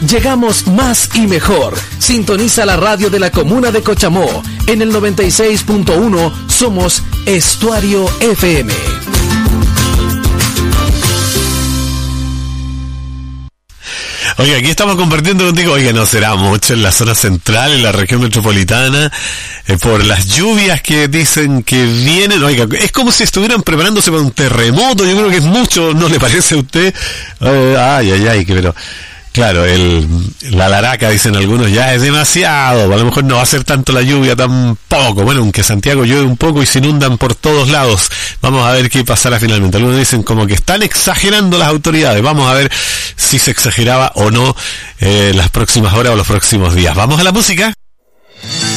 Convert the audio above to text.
Llegamos más y mejor. Sintoniza la radio de la comuna de Cochamó. En el 96.1 somos Estuario FM. Oiga, aquí estamos compartiendo contigo. Oiga, no será mucho en la zona central, en la región metropolitana, por las lluvias que dicen que vienen. Oiga, es como si estuvieran preparándose para un terremoto. Yo creo que es mucho, ¿no le parece a usted? Pero claro, la laraca, dicen algunos, ya es demasiado. A lo mejor no va a ser tanto la lluvia, tampoco. Bueno, aunque Santiago llueve un poco y se inundan por todos lados. Vamos a ver qué pasará finalmente. Algunos dicen como que están exagerando las autoridades. Vamos a ver si se exageraba o no las próximas horas o los próximos días. Vamos a la música.